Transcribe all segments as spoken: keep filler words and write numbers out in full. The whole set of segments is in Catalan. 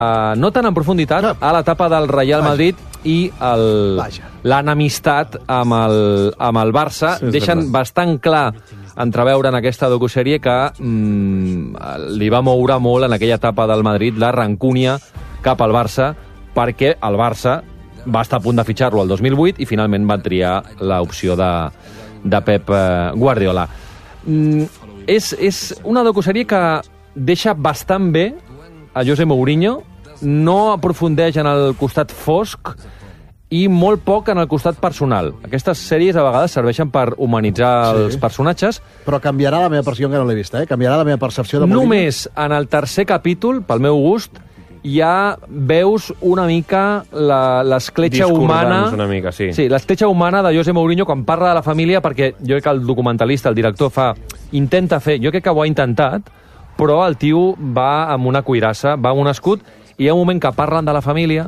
Uh, no tan en profunditat no. a l'etapa del Real Madrid i l'enemistat amb, el, amb el Barça. Sí, deixen bastant clar entreveure en aquesta docusèrie que mm, li va moure molt en aquella etapa del Madrid la rancúnia cap al Barça, perquè el Barça va estar a punt de fitxar-lo el dos mil vuit i finalment va triar l'opció de, de Pep Guardiola. Mm, és, és una docusèrie que deixa bastant bé a José Mourinho, no aprofundeix en el costat fosc i molt poc en el costat personal. Aquestes sèries a vegades serveixen per humanitzar sí. els personatges. Però canviarà la meva percepció, que no l'he vista, eh? Canviarà la meva percepció de Mourinho. Només en el tercer capítol, pel meu gust, ja veus una mica l'escletxa humana... una mica, sí. Sí, l'escletxa humana de José Mourinho quan parla de la família, perquè jo crec que el documentalista, el director, fa intenta fer... Jo crec que ho ha intentat, però el tio va amb una cuirassa, va amb un escut, i hi ha un moment que parlen de la família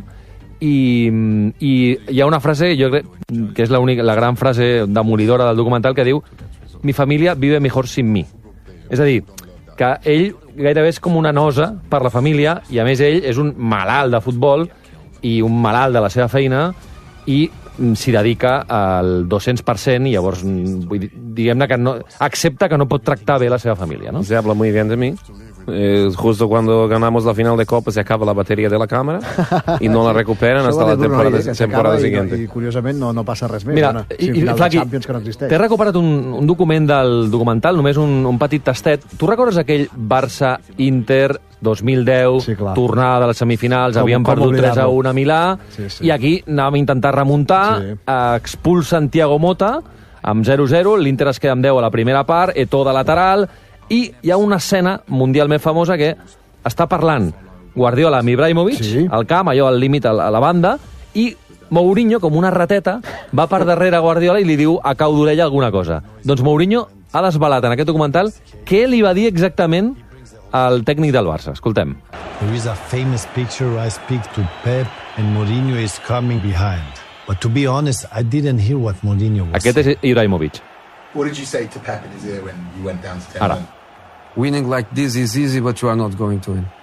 i, i hi ha una frase, jo crec que és la, única, la gran frase demolidora del documental, que diu: mi família vive mejor sin mi. És a dir, que ell gairebé és com una nosa per la família, i a més ell és un malalt de futbol i un malalt de la seva feina i s'hi dedica al dos-cents per cent, i llavors diguem-ne que no, accepta que no pot tractar bé la seva família, ¿no? Se habla muy bien de mí. Eh, justo cuando ganamos la final de Copa se acaba la batería de la cámara y no la recuperan hasta la temporada, temporada siguiente. I, i curiosament no, no passa res més. Mira, no? i, sí, i, Flaqui, que no t'he recuperat un, un document del documental, només un, un petit tastet. Tu recordes aquell Barça-Inter dos mil deu, sí, tornada de les semifinals, com, havien com perdut tres a un a Milà, sí, sí. i aquí anàvem a intentar remuntar, sí. expulsen Thiago Motta amb zero zero, l'Inter es queda amb deu a la primera part, Eto'o de lateral, i hi ha una escena mundialment famosa que està parlant Guardiola amb Ibrahimovic, sí. al camp, allò al límit a la banda, i Mourinho, com una rateta, va per darrere Guardiola i li diu a cau d'orella alguna cosa. Doncs Mourinho ha desvelat en aquest documental què li va dir exactament al tècnic del Barça. Escoltem. There is a famous picture where I speak to Pep and Mourinho is coming behind. But to be honest, I didn't hear what Mourinho was Aquest és Ibrahimovic. What did you say to Pep in his ear when you went down to ten? Ara. Winning like this is easy, but you are not going to win.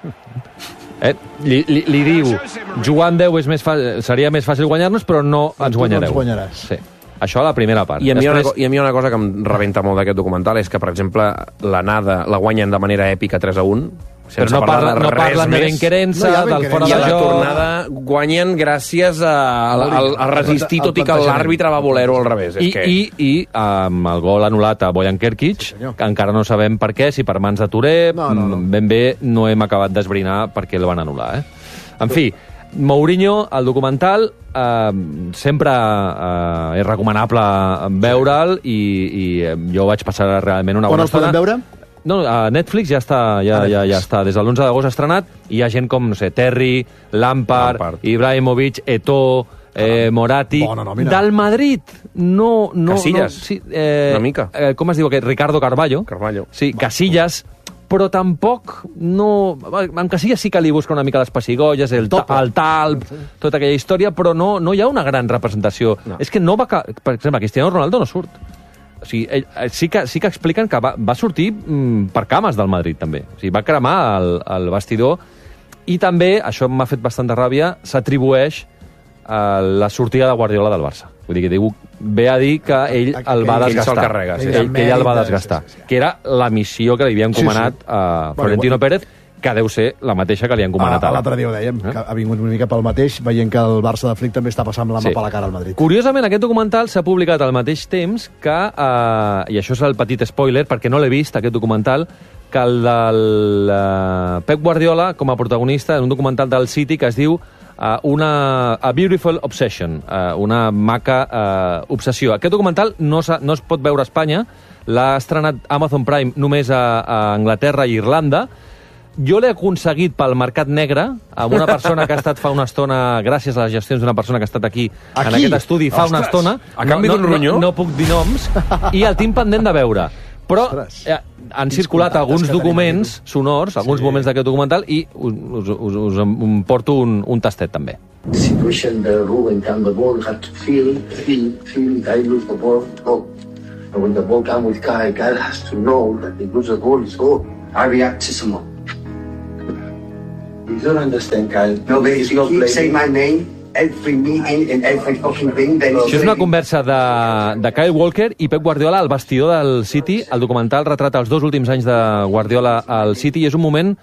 Eh? Li, li, li diu, jugant deu és més fàcil, seria més fàcil guanyar-nos, però no ens guanyareu. No ens guanyaràs. Sí. Això a la primera part. I a, Després... mi una, I a mi una cosa que em rebenta molt d'aquest documental és que, per exemple, l'anada la guanyen de manera èpica tres a un, però no, parla, no parlen de benquerença, no del fora de joc. I a la tornada guanyen gràcies a, a, a, a resistir, tot i que l'àrbitre va voler-ho al revés. I, és que... i, i amb el gol anul·lat a Bojan Kerkic, sí, que encara no sabem per què, si per mans de Touré, no, no, no. ben bé no hem acabat d'esbrinar per què el van anul·lar. Eh? En fi, Mourinho, el documental, eh, sempre eh, és recomanable veure'l i, i jo vaig passar realment una bona estona. Quan el podem veure? No, a Netflix ja està, ja, ja, ja està. Des de l'onze d'agost estrenat, i hi ha gent com, no sé, Terry, Lampard, Lampard. Ibrahimovic, Eto'o, eh, Moratti... Bona del Madrid, no... no Casillas, no, sí, eh, una mica. Eh, com es diu aquest? Ricardo Carvalho. Carvalho. Sí, Casillas, però tampoc no... Amb Casillas sí que li busca una mica les pessigolles, el, ta, el talp, tota aquella història, però no, no hi ha una gran representació. No. És que no va... Per exemple, Cristiano Ronaldo no surt. O sigui, ell, sí, que, sí que expliquen que va, va sortir mm, per cames del Madrid, també. O sigui, va cremar el, el vestidor, i també, això m'ha fet bastanta ràbia, s'atribueix a la sortida de Guardiola del Barça. Vull dir que diu, ve a dir que ell el va desgastar. Ell carrega, sí. ell, que ell el va desgastar. Que era la missió que li havia encomanat sí, sí. a Florentino bueno, Pérez, que deu ser la mateixa que li han encomanat ara. L'altre dia ho dèiem, eh? que ha vingut una mica pel mateix, veient que el Barça de Flick també està passant la mà sí. per la cara al Madrid. Curiosament, aquest documental s'ha publicat al mateix temps que, eh, i això és el petit spoiler, perquè no l'he vist, aquest documental, que el del eh, Pep Guardiola, com a protagonista, en un documental del City que es diu uh, una, A Beautiful Obsession, uh, una maca uh, obsessió. Aquest documental no, no es pot veure a Espanya, l'ha estrenat Amazon Prime només a, a Anglaterra i Irlanda. Jo l'he aconseguit pel mercat negre amb una persona que ha estat fa una estona, gràcies a les gestions d'una persona que ha estat aquí, aquí? en aquest estudi fa Ostres. una estona. A canvi no, d'un ronyó? No, no puc dir noms, i el tinc pendent de veure. Però eh, han circulat alguns documents sonors, alguns sí. moments d'aquest documental, i us, us, us, us em porto un, un tastet, també. Situation the Ruben can the ball had to feel, feel, feel, I lose the ball, go. And when the ball comes with Kyle, Kyle has to know that he loses the ball, is go. I react to someone. You don't understand, Kyle. No, but if you keep saying my name, every meeting and every fucking thing, then... Això és una conversa de, de Kyle Walker i Pep Guardiola al vestidor del City. El documental retrata els dos últims anys de Guardiola al City i és un moment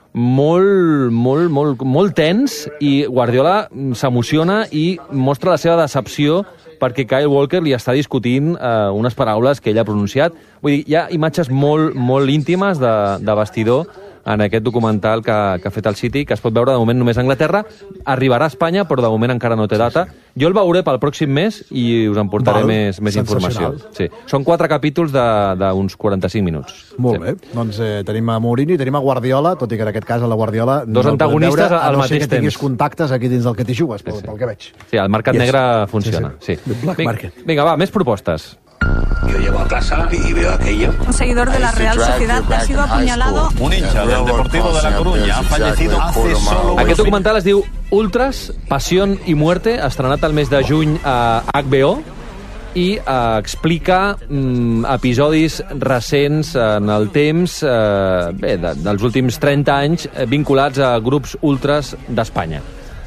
molt, molt, molt, molt tens i Guardiola s'emociona i mostra la seva decepció perquè Kyle Walker li està discutint eh, unes paraules que ell ha pronunciat. Vull dir, hi ha imatges molt, molt íntimes de, de vestidor en aquest documental que, que ha fet el City, que es pot veure de moment només a Anglaterra. Arribarà a Espanya, però de moment encara no té data. Jo el veuré pel pròxim mes i us en portaré Val, més, més informació. Sí. Són quatre capítols d'uns quaranta-cinc minuts. Molt sí. bé. Doncs eh, tenim a Mourinho i tenim a Guardiola, tot i que en aquest cas a la Guardiola... Dos no antagonistes veure, al no mateix temps. A no ser que tinguis contactes aquí dins del que t'hi jugues, pel, sí, sí. pel que veig. Sí, el mercat yes. negre funciona. Sí, sí. Sí. Black vinga, market. Vinga, va, més propostes. Yo llego a casa y veo aquello. Un seguidor de la Real Sociedad ha sido apuñalado. Un hincha del Deportivo de La Coruña ha fallecido hace solo... Aquest documental es diu Ultras, Pasión y Muerte, estrenat el mes de juny a H B O i eh, explica mm, episodis recents en el temps, eh, bé, de, dels últims trenta anys, eh, vinculats a grups ultras d'Espanya.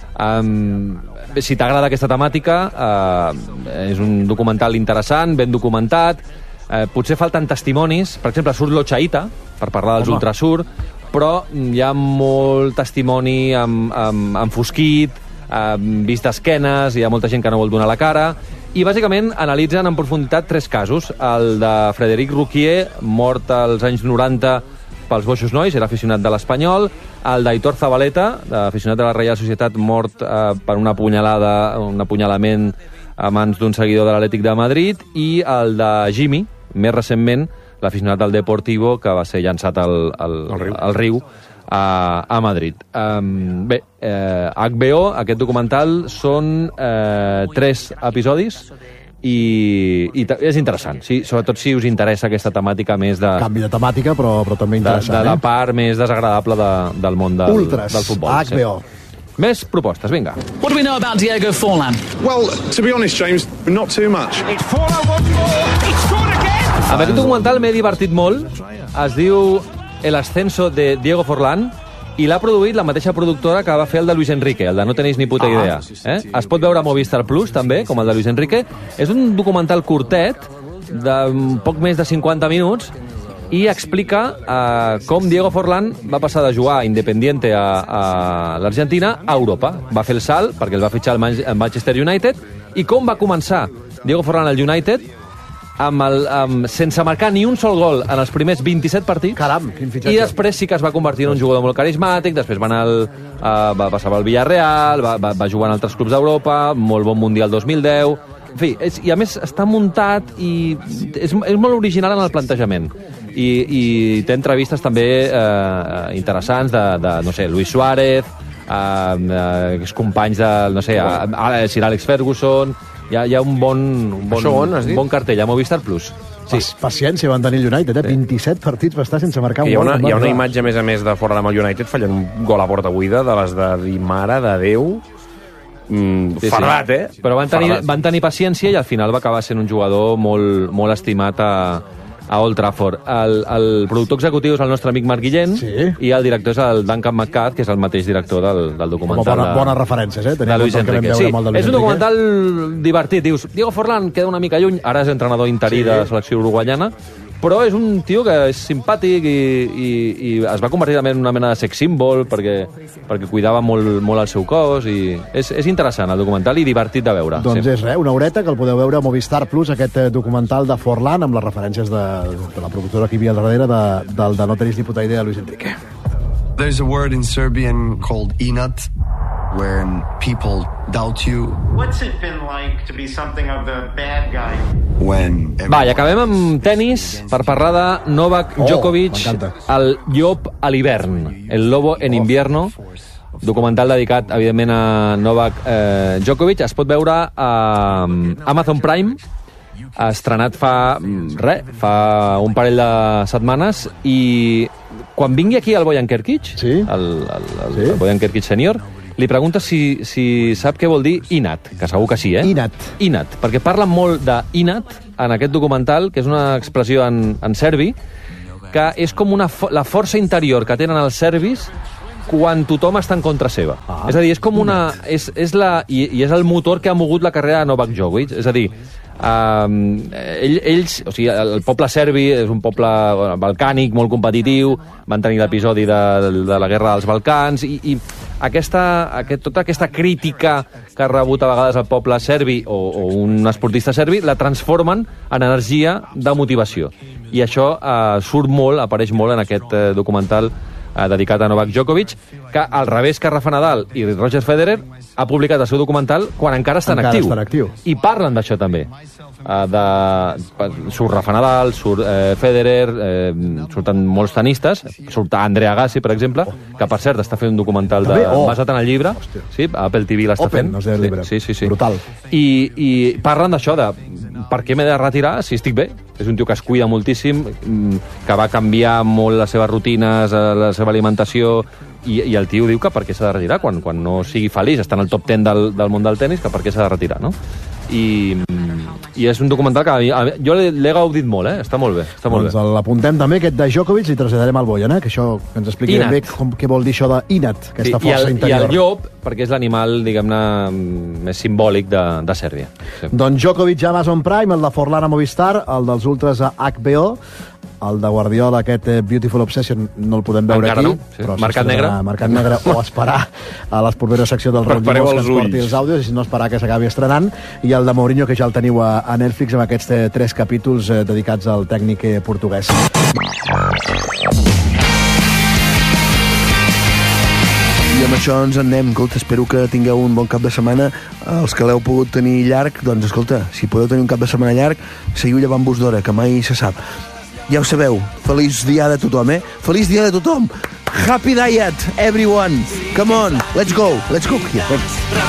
Um, si t'agrada aquesta temàtica, uh, és un documental interessant, ben documentat, uh, potser falten testimonis, per exemple, surt l'Ochaita, per parlar dels ultrasur, però hi ha molt testimoni amb, amb, enfosquit, amb vist d'esquenes, hi ha molta gent que no vol donar la cara, i bàsicament analitzen en profunditat tres casos. El de Frederic Rouquier, mort als anys noranta pels Boixos Nois, era aficionat de l'Espanyol, el d'Aitor Zabaleta, aficionat de la Reial Societat, mort eh, per una punyalada, un apunyalament a mans d'un seguidor de l'Atlètic de Madrid, i el de Jimmy, més recentment, l'aficionat del Deportivo, que va ser llançat al, al, al riu, al riu a, a Madrid. Um, bé, eh, H B O, aquest documental, són eh, tres episodis, i, i és interessant, sí, sobretot si us interessa aquesta temàtica més de... Canvi de temàtica, però, però també interessant. De, de la eh? part més desagradable de, del món del, Ultras, del futbol. H B O. Sí. Més propostes, vinga. What do we know about Diego Forlan? Well, to be honest, James, not too much. It's Forlan once more. It's scored again. Amb aquest documental m'he divertit molt. Es diu El ascenso de Diego Forlán i l'ha produït la mateixa productora que va fer el de Luis Enrique, el de No tenéis ni puta idea. Ah, sí, sí, eh? sí. Es pot veure a Movistar Plus, també, com el de Luis Enrique. És un documental curtet, de poc més de cinquanta minuts, i explica eh, com Diego Forlán va passar de jugar Independiente a, a l'Argentina a Europa. Va fer el salt, perquè el va fitxar el Manchester United, i com va començar Diego Forlán al United, amb el, amb, sense marcar ni un sol gol en els primers vint-i-set partits. Caram, quin fitxatge. I després sí que es va convertir en un jugador molt carismàtic, després va, anar al, uh, va passar pel Villarreal, va, va, va jugar en altres clubs d'Europa, molt bon Mundial dos mil deu... En fi, és, i a més està muntat i és, és molt original en el plantejament. I, i té entrevistes també eh, interessants de, de, no sé, Luis Suárez, eh, eh, companys de, no sé, a, a, Sir Alex Ferguson... Hi ha, hi ha un bon, un bon, on, un bon cartell a Movistar Plus. Sí. Paciència van tenir el United, eh? vint-i-set partits va estar sense marcar un hi ha una, gol. Hi ha una imatge, a més a més, de Forlán amb el United fallant un gol a porta buida, de les de dir, mare de Déu, mm, sí, ferrat, sí. eh? Però van tenir, van tenir paciència i al final va acabar sent un jugador molt, molt estimat a, a Old Trafford. El, el productor executiu és el nostre amic Marc Guillén, sí. I el director és el Duncan McCart, que és el mateix director del, del documental. Bona, de, bones referències, eh? De Luis Enrique. Sí, és un documental divertit. Dius, Diego Forlán queda una mica lluny, ara és entrenador interí sí. de selecció uruguaiana, però és un tio que és simpàtic i, i, i es va convertir també en una mena de sex symbol perquè, perquè cuidava molt, molt el seu cos i és, és interessant el documental i divertit de veure. Doncs sí. és res, una horeta que el podeu veure a Movistar Plus, aquest documental de Forlán amb les referències de, de la productora que hi havia al darrere de, del de No tenéis ni puta idea de Luis Enrique. There's a word in Serbian called inat, when people doubt you. What's it been like to be something of the bad guy? When Va, i acabem amb tennis per parlar de Novak oh, Djokovic, el llop a l'hivern, el lobo en invierno, documental dedicat, evidentment, a Novak eh, Djokovic. Es pot veure a Amazon Prime, estrenat fa, re, fa un parell de setmanes, i quan vingui aquí el Bojan Kerkic, sí? el, el, el, sí? el Bojan Kerkic sènior, li pregunta si, si sap què vol dir inat, que segur que sí, eh? Inat. Inat, perquè parlen molt d'inat en aquest documental, que és una expressió en, en serbi, que és com una, la força interior que tenen els serbis quan tothom està en contra seva. Ah, és a dir, és com una... És, és la, i, I és el motor que ha mogut la carrera de Novak Djokovic. És a dir, um, ell, ells... O sigui, el poble serbi és un poble bueno, balcànic, molt competitiu, van tenir l'episodi de, de la guerra dels Balcans, i, i aquesta, aquest, tota aquesta crítica que ha rebut a vegades el poble serbi o, o un esportista serbi, la transformen en energia de motivació. I això eh, surt molt, apareix molt en aquest eh, documental eh, dedicat a Novak Djokovic, que al revés que Rafa Nadal i Roger Federer ha publicat el seu documental quan encara està en actiu. Està en actiu. I parlen d'això també. Uh, de, surt Rafa Nadal, surt eh, Federer, eh, surten molts tenistes, surt Andre Agassi, per exemple, que per cert està fent un documental de, oh. basat en el llibre. Hòstia. Sí, Apple T V l'està Open, fent. no sé el llibre. Sí, sí, sí. Brutal. I, i parlen d'això, de per què m'he de retirar si estic bé. És un tio que es cuida moltíssim, que va canviar molt les seves rutines, la seva alimentació, i, i el tio diu que per què s'ha de retirar quan, quan no sigui feliç, està en el top ten del, del món del tennis, que per què s'ha de retirar, no? I, i és un documental que a mi, a mi, jo l'he gaudit molt, eh? Està molt bé. Està molt doncs bé. l'apuntem també, aquest de Djokovic, i traslladarem al Bojan, eh? Que això que ens expliqui ben bé com, què vol dir això d'Inat, aquesta sí, força i el, interior. I el llop, perquè és l'animal, diguem-ne, més simbòlic de, de Sèrbia. Sí. Doncs Djokovic a Amazon Prime, el de Forlan a Movistar, el dels Ultras a H B O, el de Guardiola, aquest Beautiful Obsession, no el podem veure encara aquí. No? Sí. Marcat negre. Marcat negre o esperar a les properes seccions del Roig Llimós que ens porti els àudios, i si no esperar que s'acabi estrenant. I el de Mourinho, que ja el teniu a, a Netflix, amb aquests eh, tres capítols eh, dedicats al tècnic eh, portuguès. I amb això ens en anem. Escolta, espero que tingueu un bon cap de setmana. Els que l'heu pogut tenir llarg, doncs escolta, si podeu tenir un cap de setmana llarg, seguiu llevant-vos d'hora, que mai se sap. Ja ho sabeu, feliç dia de tothom, eh? Feliç dia de tothom! Happy diet, everyone! Come on, let's go, let's go! Here,